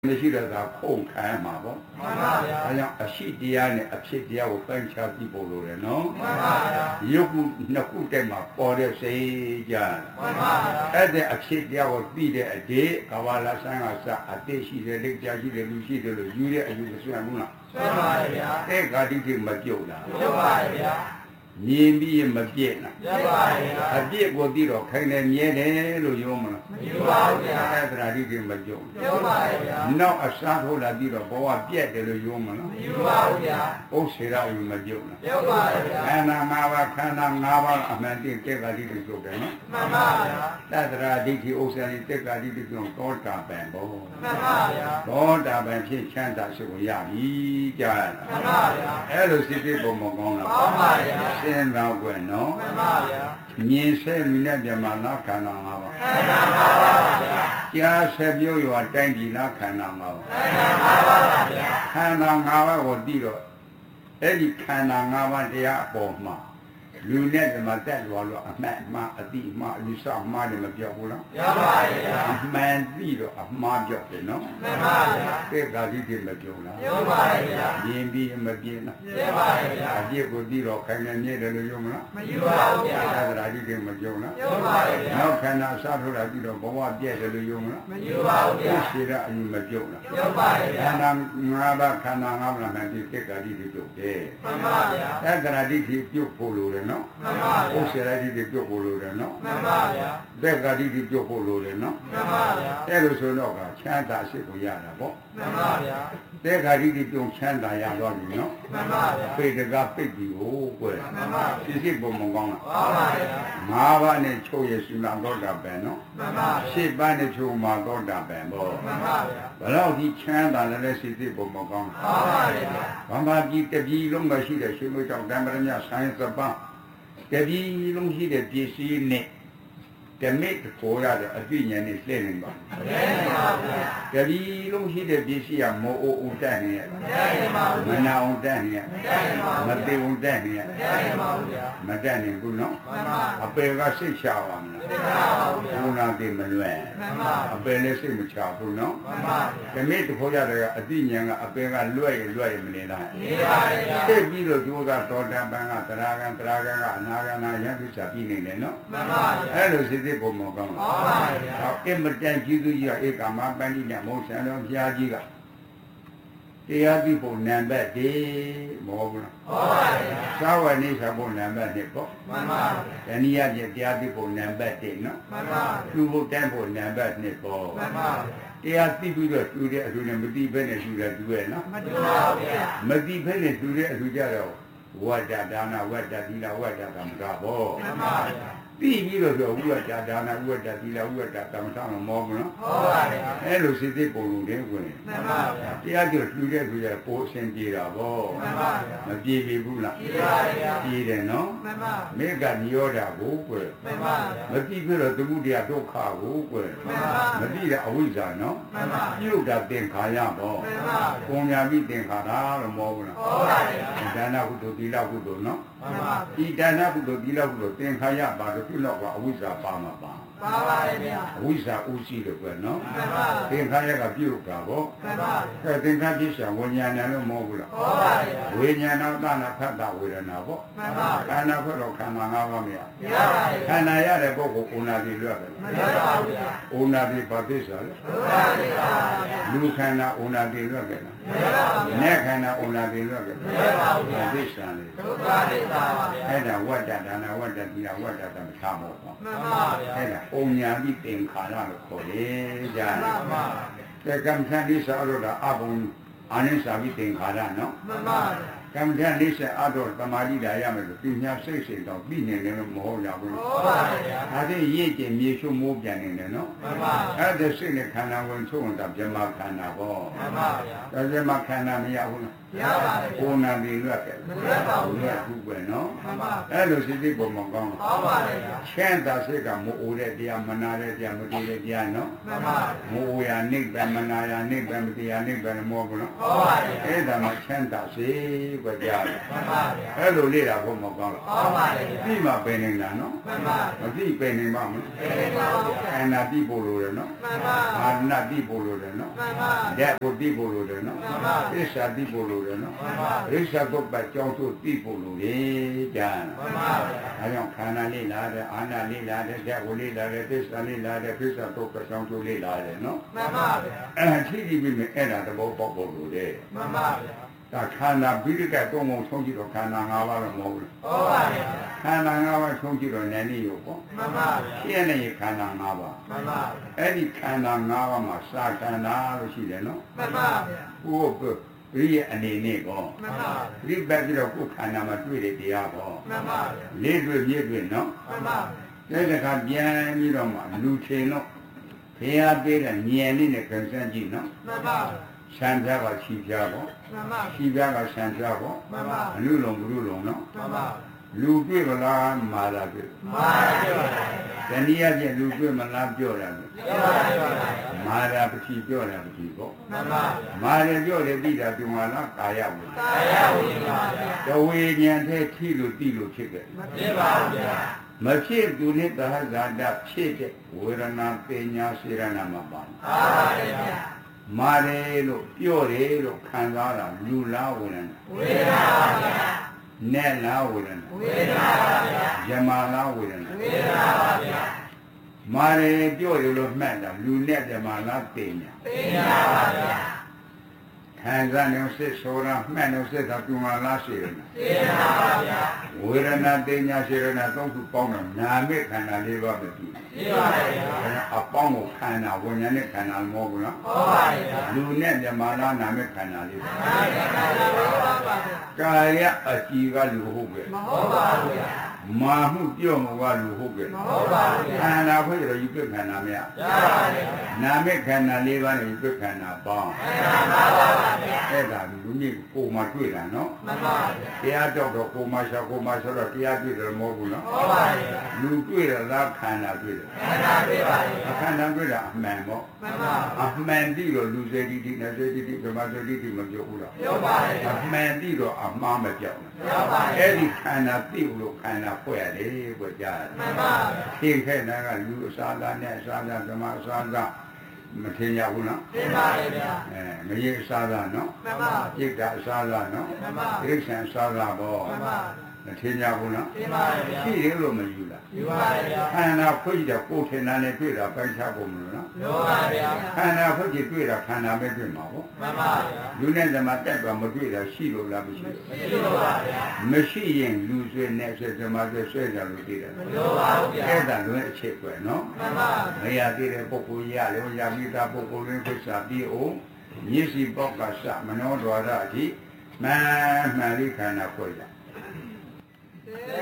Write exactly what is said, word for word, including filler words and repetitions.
မရှိတော့တာဖုန်ခံမှာပေါ့မှန်ပါဗျာအဲကြောင့်အရှိတရားနဲ့အဖြစ်တရားကိုပိုင်းခြားပြီးပို့လို့ရတယ်နော်မှန်ပါဗျာရုပ်ခုနှစ်ခုတည်းမှာပေါ်တဲ့စိတ်ကြမှန်ပါဗျာအဲ့တဲ့အဖြစ်တရားကိုပြီးတဲ့အတေကဘာလာဆန်းကစအတိရှိတယ်လက်ပြရှိတယ်လူရှိတယ်လို့ယူတဲ့အယူမဆွမ်းဘူးလားဆွမ်းပါဗျာတဲ့ဂါတိတိမပြုတ်လားပြုတ်ပါဗျာမြင်ပြီးမပြည့်လားပြည့်ပါဗျာအပြည့်ကိုသိတော့ခိုင်တယ်မြဲတယ်လို့ပြောမလားမပြောပါဘူးဗျာအဲ့ဒါတိတိမပြုတ်ပြောပါဗျာနောက်အစားထိုးလာပြီးတော့ဘဝပြည့်တယ်လို့ပြောမလားမပြောပါဘူးဗျာဥစ္စေရယူမပြုတ်လားပြောပါဗျာခန္ဓာ၅ပါးခန္ဓာ၅ပါးအမှန်တည်းတက်ကတိတိပြုတ်တယ်နော်မှန်ပါဗျာသတ္တရာဒိဋ္ဌိဥစ္စေရတက်ကတိတိပြုတ်သောတာပန်ဘောမှန်ပါဗျာသောတာပန်ဖြစ်ချမ်းသာရှိကိုရပြီကြားရတာမှန်ပါဗျာအဲ့လိုစိတ်စိတ်ပုံမကောင်းလားကောင်းပါဗျာစင်တော်ကွယ်နော်မှန်ပါဗျာမြင်ဆဲမြင်တဲ့ပြမနာခန္ဓာ၅ပါးခန္ဓာ၅ပါးပါဗျာကြားဆဲပြောရွာတိုင်းပြည်လားခန္ဓာ၅ပါးခန္ဓာ၅ပါးပါဗျာခန္ဓာ၅ပါးကိုသိတော့အဲ့ဒီခန္ဓာ၅ပါးတရားအပေါ်မှာလူနဲ့ဓမ္မတက်လွားလို့အမှန်အမှားအတိအမှားအယူဆအမှားတွေမပြောဘူးလားပြောပါရဲ့အမှန်ပြီးတော့အမှားပြောတယ်နော်မှန်ပါဗျာတဲ့ဂါတိတွေမပြောလားပြောပါရဲ့ဗျာမြင်ပြီးမပြင်းလားပြောပါရဲ့ဗျာအပြစ်ကိုပြီးတော့ခိုင်နေမြဲတယ်လို့ပြောမလားမပြောပါဘူးဗျာသဒ္ဒရာတိတွေမပြောလားပြောပါရဲ့ဗျာနောက်ခန္ဓာအစထုတ်လာပြီးတော့ဘဝပြည့်တယ်လို့ပြောမလားမပြောပါဘူးဗျာရှိရအယူမပြောလားပြောပါရဲ့ဗျာခန္ဓာ၅ပါးခန္ဓာ၅ပါးမှန်ပြီးတဲ့ဂါတိတွေပြောတယ်မှန်ပါဗျာသဒ္ဒရာတိတွေပြုတ်ဖို့လို့လေနော်မှန်ပါဗျာဥစ္စေရတိတွေပြုတ်ဖို့လို့တယ်နော်မှန်ပါဗျာဘက်ကတိတွေပြုတ်ဖို့လို့တယ်နော်မှန်ပါဗျာအဲ့လိုဆိုတော့ကချမ်းသာရှိကိုရတာပေါ့မှန်ပါဗျာဘက်ကတိတွေပြုတ်ချမ်းသာရတော့ပြီနော်မှန်ပါဗျာပေတကပိတ်ပြီးဟိုကွယ်မှန်ပါစိစိပုံမကောင်းလားမှန်ပါဗျာ၅ပါးနဲ့ချုပ်ရရှိလာတော့တာပဲနော်မှန်ပါရှစ်ပါးနဲ့ချုပ်မှာတော့တာပဲပေါ့မှန်ပါဗျာဘယ်တော့ဒီချမ်းသာလည်းစိစိပုံမကောင်းလားမှန်ပါဗျာဘာမှပြည်တပြည်လုံးမှာရှိတဲ့ရှင်တို့ကြောင့်တမ္ပရညဆိုင်စပန်းတပည့်လုံးရှိတဲ့ပစ္စည်းနဲ့ဓမ္မစ်ကိုရတဲ့အပြည့်ဉာဏ်နဲ့လှည့်နေပါမှန်ပါဗျာတပည့်လုံးရှိတဲ့ပစ္စည်းကမောအိုအိုတက်နေရမှန်ပါဗျာမနာအောင်တက်နေရမှန်ပါဗျာမတေအောင်တက်နေရမှန်ပါဗျာမတက်နေဘူးနော်မှန်ပါအပေကစိတ်ချပါမလားမှန်ပါဗျာဘုနာတိမလွယ်မှန်ပါအပေလည်းစိတ်မချဘူးနော်မှန်ပါဗျာဓမ္မစ်ကိုရတဲ့အပြည့်ဉာဏ်ကအပေကလွယ်ရလွယ်ရမနေလားနေပါဗျာသိပြီးတော့သူကသောတာပန်ကသရဂံသရဂံကအနာဂံယန္တုစာပြီးနေတယ်နော်မှန်ပါဗျာအဲ့လိုစိတ်ပုံမကောင်းပါဘူး။ဟောအမတန်ကြီးသူကြီးကဧကမပန္တိနဲ့မောဆန်တော်ဘုရားကြီးကတရားသိဖို့နံပါတ်ဒီမဟုတ်ဘူးလား။ဟုတ်ပါဗျာ။သာဝနိသဖို့နံပါတ်ဒီပေါ့။မှန်ပါဗျာ။တဏှာပြတရားသိဖို့နံပါတ်ဒီနော်။မှန်ပါဗျာ။သူ့ဖို့တန်းဖို့နံပါတ်နှစ်ပေါ့။မှန်ပါဗျာ။တရားသိပြီးတော့သူတဲ့အလူနဲ့မသိဘဲနဲ့သူလည်းသူရဲ့နော်။မတူပါဘူးဗျာ။မသိဘဲနဲ့သူတဲ့အလူကြတော့ဝတ္တဒါနဝတ္တသီလဝတ္တကမ္မတာပေါ့။မှန်ပါဗျာ။ပြီးပြီးတော့ဆိုဥပဒါဒါနာဥပဒါသီလဥပဒါကမ္မထမမောဘူးနော်ဟုတ်ပါဗျာအဲ့လိုစိတ်စိတ်ပုံလုံးတဲ့ဝင်မှန်ပါဗျာတရားကျော်လှူတဲ့သူရဲ့ပိုးအစဉ်ပြေတာဗောမှန်ပါဗျာမပြေပြီဘူးလားပြေပါဗျာပြေတယ်နော်မှန်ပါမေကနိရောဓကိုကွယ်မှန်ပါဗျာမပြေပြီတော့သမုဒယဒုက္ခကိုကွယ်မှန်ပါမပြေတဲ့အဝိဇ္ဇာနော်မှန်ပါပြုတ်တာသင်္ခါရဗောမှန်ပါပုံညာပြီးသင်္ခါရလို့မောဘူးလားဟုတ်ပါဗျာဒါနကုသိုလ်သီလကုသိုလ်နော်မှန်ပါဒီဒါနကုသိုလ်သီလကုသိုလ်သင်္ခါရပါလို့ပြုလို့ကအဝိဇ္ဇာပါမှာပါပါပါရဲ့ဗျာအဝိဇ္ဇာဥရှိလို့ပဲနော်မှန်ပါသင်္ခါရကပြုတ်တာဗောမှန်ပါအဲသင်္ခါပြစ္ဆာဝိညာဏလို့မဟုတ်ဘူးလားဟုတ်ပါရဲ့ဝိညာဏသနာဖတ်တာဝေဒနာဗောမှန်ပါခန္ဓာဖတ်တော့ခန္ဓာ၅ပါးမရမရပါဘူးခန္ဓာရတဲ့ပုဂ္ဂိုလ်ဥနာတိလွတ်တယ်မရပါဘူးဗျာဥနာတိဘာသစ္စာလဲဥနာတိပါဗျာလူခန္ဓာဥနာတိလွတ်တယ်မရပါဘူးနတ်ခန္ဓာဥနာတိလွတ်တယ်မရပါဘူးဗျာသစ္စာလေဒုက္ခသစ္စာပါဗျာအဲ့ဒါဝတ္တဒါနဝတ္တသီလဝတ္တသမထမောပေါ့မှန်ပါဗျာအဲ့ဒါပုံညာပြီးသင်္ခါရလို့ခေါ်တယ်ကြာမှန်ပါတဲ့ကံထန်လေးစားလို့တာအဘုံအာနိစာပြီးသင်္ခါရနော်မှန်ပါကံထန်လေးစားအတော့တမာတိလာရမယ်လို့ပညာစိတ်စိတ်တော့ပြီးနေတယ်လို့မဟုတ်ရဘူးဟုတ်ပါဗျာဒါတည်းရည်ကျင်မြေရှုမိုးပြန်နေတယ်နော်မှန်ပါအဲ့ဒါစိတ်နဲ့ခန္ဓာဝင်ချုံတာဗြဟ္မခန္ဓာပေါ့မှန်ပါဗျာဒါဗြဟ္မခန္ဓာမရဘူးလားရပါဘူးကိုနာပြီးလွတ်တယ်မလွတ်ပါဘူးလွတ်ဘူးပဲနော်မှန်ပါအဲ့လိုစိတ်စိတ်ပုံမကောင်းဟုတ်ပါလေချမ်းသာစိတ်ကမအိုတဲ့တရားမနာတဲ့တရားမတည်တဲ့တရားနော်မှန်ပါမအိုရနိဗ္ဗာန်မနာရနိဗ္ဗာန်မတရားနိဗ္ဗာန်မောဘူးနော်ဟုတ်ပါလေအဲ့ဒါမှချမ်းသာစိတ်ကွက်ကြားတယ်အဲ့လိုလေ့တာဘုံမကောင်းလားပြီမှပင်နေတာနော်မပြီပင်နေမှမခန္ဓာပြီပို့လို့တယ်နော်မာနပြီပို့လို့တယ်နော်ဓာတ်ကိုပြီပို့လို့တယ်နော်သစ္စာပြီပို့လို့တယ်နော်ရိစ္ဆာကုပ္ပကြောင့်သူပြီပို့လို့လေကြားဒါကြောင့်ခန္ဓာလေ့လာတယ်အာနာလေ့လာတယ်ဓာတ်ကိုလေ့လာတယ်သစ္စာလေ့လာတယ်သစ္စာကုပ္ပကြောင့်သူလေ့လာတယ်နော်မှန်ပါဗျာအဲ့ထိတိပြီမယ်အဲ့ဒါသဘောပေါက်ဖို့လို့လေမှန်ပါဗျာဒါခန္ဓာပြီးတဲ့ကတော့ငုံဆုံးကြည့်တော့ခန္ဓာ၅ပါးတော့မဟုတ်ဘူးဟုတ်ပါဗျာခန္ဓာ၅ပါးဆုံးကြည့်တော့နည်းနည်းရောပေါ့မှန်ပါဗျာရှင်းနေခန္ဓာ၅ပါးမှန်ပါအဲ့ဒီခန္ဓာ၅ပါးမှာစာခန္ဓာလို့ရှိတယ်နော်မှန်ပါဗျာဘုရားဒီရဲ့အနေနဲ့ကောမှန်ပါဒီဘက်ပြီးတော့ကိုယ်ခန္ဓာမှာတွေ့တဲ့တရားကောမှန်ပါလေးတွေ့ပြည့်တွေ့နော်မှန်ပါတဲ့တခါပြန်ပြီးတော့မှလူထင်တော့ဘုရားပေးတဲ့ဉာဏ်လေးနဲ့ကြံစမ်းကြည့်နော်မှန်ပါရှမ်းပြားကချီပြားပေါ့မှန်ပါချီပြားကရှမ်းပြားပေါ့မှန်ပါအလူလုံးဘလူလုံးနော်မှန်ပါလူတွေ့မလားမာလာတွေ့မာလာတွေ့ပါတဏှာပြည့်လူတွေ့မလားပြောတာပြောပါမာလာပတိပြောတာပတိပေါ့မှန်ပါမာရပြောတယ်ပြီးတာဒီမှာလားကာယဝိကာယဝိပါဗျာတဝေဉာဏ်တဲ့ထိလို့တိလို့ဖြစ်ခဲ့မဖြစ်ပါဘူးဗျာမဖြစ်သူနဲ့သဟဇာတဖြစ်တဲ့ဝေဒနာပညာစေရနာမှာပါပါပါဗျာမာတယ်လို့ပြောတယ်လို့ခံစားတာလူလားဝေဒနာဝေဒနာပါဗျာနဲ့လားဝေဒနာဝေဒနာပါဗျာယမလားဝေဒနာဝေဒနာပါဗျာမာတယ်ပြောတယ်လို့မှတ်တာလူနဲ့ယမလားပညာပညာပါဗျာခံစားနေစစ်ဆိုတာမှတ်နေစစ်တာပြုံလာလားရှိတယ်သိပါပါဗျာဝေဒနာတင်ညာရှိရနာသုံးခုပေါင်းတော့နာမေခန္ဓာလေးပါပဲသိသိပါပါဗျာအပေါင်းကိုခန္ဓာဝိညာဉ်နဲ့ခန္ဓာမဟုတ်ဘူးနော်ဟုတ်ပါဗျာလူနဲ့မြမလားနာမေခန္ဓာလေးပါနာမေခန္ဓာလေးပါပါဗျာကာယအကြည်ကလူဟုတ်ပဲမဟုတ်ပါဘူးဗျာမာမှုပြော့မှာကလူဟုတ်ပဲမဟုတ်ပါဘူးခန္ဓာဖွဲ့ရယူပြခန္ဓာမရရပါဗျာနာမေခန္ဓာလေးပါးနဲ့ယူပြခန္ဓာပေါင်းခန္ဓာပါပါအဲ့ဒါလူမျိုးကိုမှတွေ့တာနော်မှန်ပါဗျာတရားကြောက်တော့ကိုမှရှာကိုမှဆိုတော့တရားတွေ့တယ်မဟုတ်ဘူးနော်ဟုတ်ပါဗျာလူတွေ့တယ်လားခန္ဓာတွေ့တယ်ခန္ဓာတွေ့ပါဗျာခန္ဓာတွေ့တာအမှန်ပေါ့မှန်ပါအမှန်တိတော့လူစေတိတိနစေတိတိဗမာစေတိတိမပြောဘူးလားပြောပါဗျာအမှန်တိတော့အမှားမပြောင်းဘူးပြောပါဗျာအဲ့ဒီခန္ဓာသိလို့ခန္ဓာဖွဲ့ရတယ်ကိုကြားတယ်မှန်ပါဗျာသင်ခဲ့တာကလူအစားသားနဲ့အစားသားဗမာအစားသားမထင်ရဘူးနော်ထင်ပါရဲ့ဗျာအဲမကြီးအစားသားနော်မှန်ပါจิตကအစားသားနော်မှန်ပါဒိဋ္ဌံအစားသားပေါ့မှန်ပါမထင်ကြဘူးနော်ထင်ပါရဲ့ဗျာရှိတယ်လို့မယူလားယူပါရဲ့ဗျာခန္ဓာဖွင့်ကြကိုယ်ထင်တာနဲ့တွေ့တာပိုင်းခြားဖို့မလို့နော်ယူပါရဲ့ဗျာခန္ဓာဖွင့်ကြတွေ့တာခန္ဓာပဲတွေ့မှာပေါ့မှန်ပါဗျာလူနဲ့ဓမ္မတက်တော့မတွေ့တာရှိလို့လားမရှိဘူးမရှိလို့ပါဗျာမရှိရင်လူဆွေနဲ့ဆွေဓမ္မဆွေဆွေကြလို့သိတယ်မလို့ပါဘူးဗျာအဲ့ဒါလွင်အခြေွယ်နော်မှန်ပါမရသေးတဲ့ပုဂ္ဂိုလ်ရရောယာမိတာပုဂ္ဂိုလ်ရင်းဖိစ္ဆာပြီးအောင်မျက်စိပေါက်ကစမနောဒွါရအထိမှန်မှန်လေးခန္ဓာဖွဲ့ကြ